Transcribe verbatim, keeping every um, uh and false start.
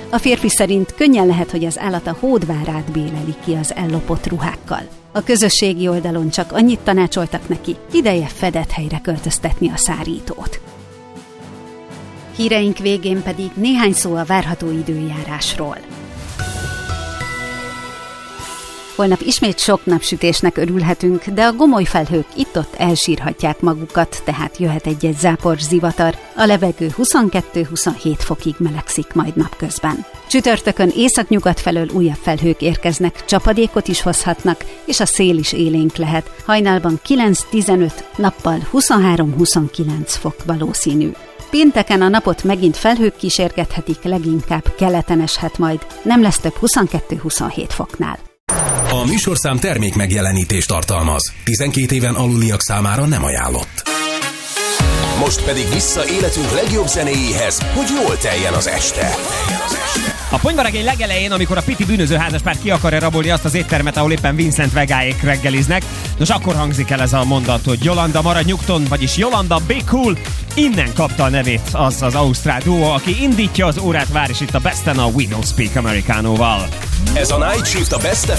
A férfi szerint könnyen lehet, hogy az állat a hódvárát béleli ki az ellopott ruhákkal. A közösségi oldalon csak annyit tanácsoltak neki, ideje fedett helyre költöztetni a szárítót. Híreink végén pedig néhány szó a várható időjárásról. Holnap ismét sok napsütésnek örülhetünk, de a gomoly felhők itt-ott elsírhatják magukat, tehát jöhet egy-egy zápor, zivatar, a levegő huszonkettő-huszonhét fokig melegszik majd napközben. Csütörtökön északnyugat felől újabb felhők érkeznek, csapadékot is hozhatnak, és a szél is élénk lehet. Hajnalban kilenc-tizenöt, nappal huszonhárom-huszonkilenc fok valószínű. Pénteken a napot megint felhők kísérgethetik, leginkább keleten eshet majd, nem lesz több huszonkettő-huszonhét foknál. A műsorszám termék megjelenítést tartalmaz. tizenkét éven aluliak számára nem ajánlott. Most pedig vissza életünk legjobb zenéjéhez, hogy jól teljen az este. A ponyvaregény legelején, amikor a Piti bűnöző házaspár ki akarja rabolni azt az éttermet, ahol éppen Vincent Vegáék reggeliznek, nos akkor hangzik el ez a mondat, hogy Jolanda maradj nyugton, vagyis Jolanda be cool. Innen kapta a nevét az az ausztrál duó, aki indítja az órát vár, és itt a Besten a We Don't Speak Americánóval. Ez a Night Shift a Best ef